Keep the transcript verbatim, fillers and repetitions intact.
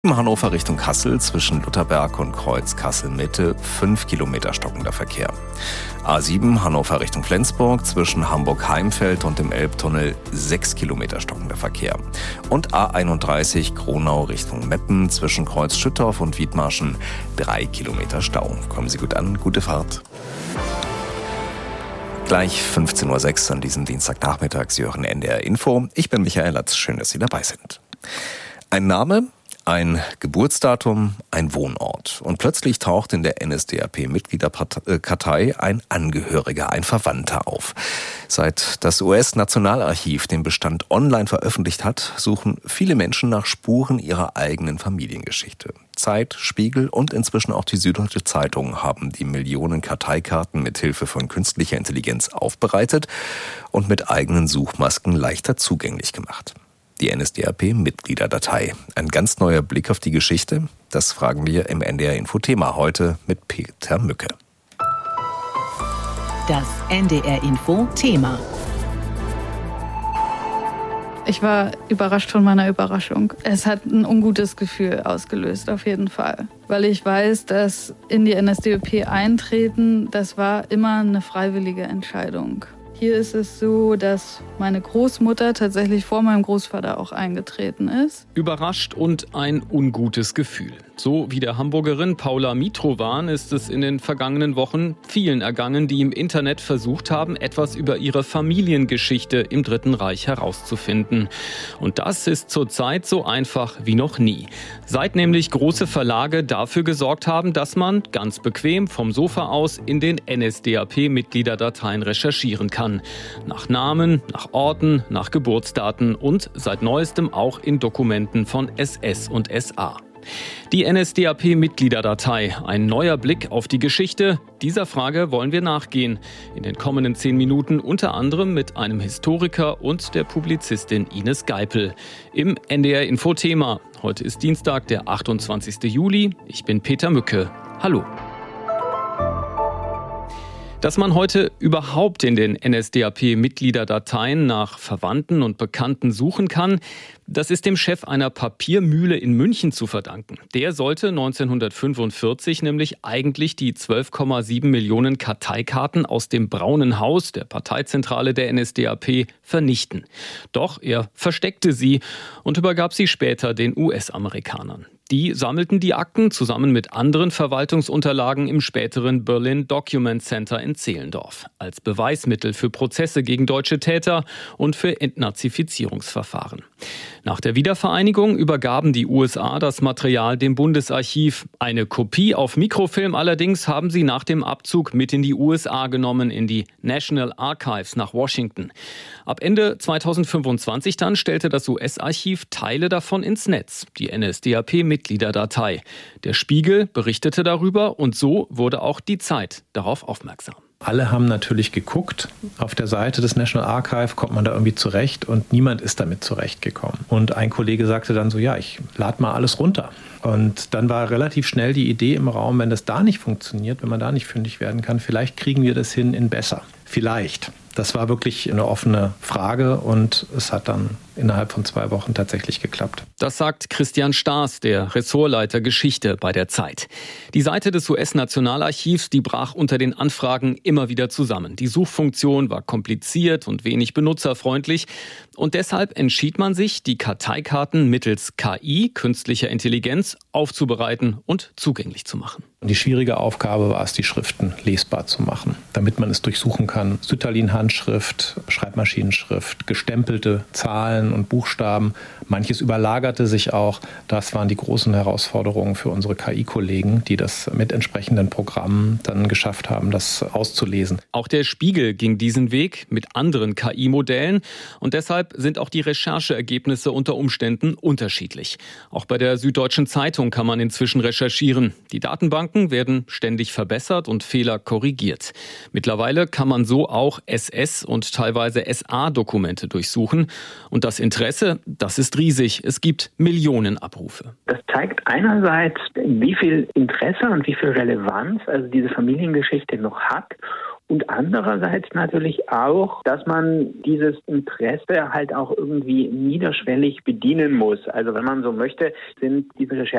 Hannover Richtung Kassel zwischen Lutherberg und Kreuz Kassel-Mitte fünf Kilometer stockender Verkehr. A sieben Hannover Richtung Flensburg zwischen Hamburg-Heimfeld und dem Elbtunnel sechs Kilometer stockender Verkehr. Und A einunddreißig Gronau Richtung Meppen zwischen Kreuz Schüttorf und Wiedmarschen drei Kilometer Stau. Kommen Sie gut an, gute Fahrt. Gleich fünfzehn Uhr sechs an diesem Dienstagnachmittag. Sie hören N D R Info. Ich bin Michael Latz. Schön, dass Sie dabei sind. Ein Name, ein Geburtsdatum, ein Wohnort. Und plötzlich taucht in der N S D A P-Mitgliederkartei ein Angehöriger, ein Verwandter auf. Seit das U S-Nationalarchiv den Bestand online veröffentlicht hat, suchen viele Menschen nach Spuren ihrer eigenen Familiengeschichte. Zeit, Spiegel und inzwischen auch die Süddeutsche Zeitung haben die Millionen Karteikarten mit Hilfe von künstlicher Intelligenz aufbereitet und mit eigenen Suchmasken leichter zugänglich gemacht. Die N S D A P-Mitgliederdatei. Ein ganz neuer Blick auf die Geschichte? Das fragen wir im N D R-Info-Thema heute mit Peter Mücke. Das N D R-Info-Thema. Ich war überrascht von meiner Überraschung. Es hat ein ungutes Gefühl ausgelöst, auf jeden Fall. Weil ich weiß, dass in die N S D A P eintreten, das war immer eine freiwillige Entscheidung. Hier ist es so, dass meine Großmutter tatsächlich vor meinem Großvater auch eingetreten ist. Überrascht und ein ungutes Gefühl. So wie der Hamburgerin Paula Mitrovan ist es in den vergangenen Wochen vielen ergangen, die im Internet versucht haben, etwas über ihre Familiengeschichte im Dritten Reich herauszufinden. Und das ist zurzeit so einfach wie noch nie. Seit nämlich große Verlage dafür gesorgt haben, dass man ganz bequem vom Sofa aus in den N S D A P-Mitgliederdateien recherchieren kann. Nach Namen, nach Orten, nach Geburtsdaten und seit neuestem auch in Dokumenten von S S und S A. Die N S D A P-Mitgliederdatei, ein neuer Blick auf die Geschichte. Dieser Frage wollen wir nachgehen. In den kommenden zehn Minuten unter anderem mit einem Historiker und der Publizistin Ines Geipel. Im N D R-Info-Thema. Heute ist Dienstag, der achtundzwanzigsten Juli. Ich bin Peter Mücke. Hallo. Dass man heute überhaupt in den N S D A P-Mitgliederdateien nach Verwandten und Bekannten suchen kann, das ist dem Chef einer Papiermühle in München zu verdanken. Der sollte neunzehnhundertfünfundvierzig nämlich eigentlich die zwölf Komma sieben Millionen Karteikarten aus dem Braunen Haus, der Parteizentrale der N S D A P, vernichten. Doch er versteckte sie und übergab sie später den U S-Amerikanern. Die sammelten die Akten zusammen mit anderen Verwaltungsunterlagen im späteren Berlin Document Center in Zehlendorf als Beweismittel für Prozesse gegen deutsche Täter und für Entnazifizierungsverfahren. Nach der Wiedervereinigung übergaben die U S A das Material dem Bundesarchiv. Eine Kopie auf Mikrofilm allerdings haben sie nach dem Abzug mit in die U S A genommen, in die National Archives nach Washington. Ab Ende zweitausendfünfundzwanzig dann stellte das U S-Archiv Teile davon ins Netz, die N S D A P-Mitgliederdatei. Der Spiegel berichtete darüber und so wurde auch die Zeit darauf aufmerksam. Alle haben natürlich geguckt. Auf der Seite des National Archive kommt man da irgendwie zurecht und niemand ist damit zurechtgekommen. Und ein Kollege sagte dann so, ja, ich lade mal alles runter. Und dann war relativ schnell die Idee im Raum, wenn das da nicht funktioniert, wenn man da nicht fündig werden kann, vielleicht kriegen wir das hin in besser. Vielleicht. Das war wirklich eine offene Frage und es hat dann innerhalb von zwei Wochen tatsächlich geklappt. Das sagt Christian Staas, der Ressortleiter Geschichte bei der Zeit. Die Seite des U S-Nationalarchivs, die brach unter den Anfragen immer wieder zusammen. Die Suchfunktion war kompliziert und wenig benutzerfreundlich. Und deshalb entschied man sich, die Karteikarten mittels K I, künstlicher Intelligenz, aufzubereiten und zugänglich zu machen. Und die schwierige Aufgabe war es, die Schriften lesbar zu machen, damit man es durchsuchen kann. Sütterlin-Handschrift, Schreibmaschinenschrift, gestempelte Zahlen und Buchstaben. Manches überlagerte sich auch. Das waren die großen Herausforderungen für unsere K I-Kollegen, die das mit entsprechenden Programmen dann geschafft haben, das auszulesen. Auch der Spiegel ging diesen Weg mit anderen K I-Modellen und deshalb sind auch die Rechercheergebnisse unter Umständen unterschiedlich. Auch bei der Süddeutschen Zeitung kann man inzwischen recherchieren. Die Datenbanken werden ständig verbessert und Fehler korrigiert. Mittlerweile kann man so auch S S- und teilweise S A-Dokumente durchsuchen. Und das Interesse, das ist riesig. Es gibt Millionen Abrufe. Das zeigt einerseits, wie viel Interesse und wie viel Relevanz also diese Familiengeschichte noch hat Und andererseits natürlich auch, dass man dieses Interesse halt auch irgendwie niederschwellig bedienen muss. Also wenn man so möchte, sind diese Recherchen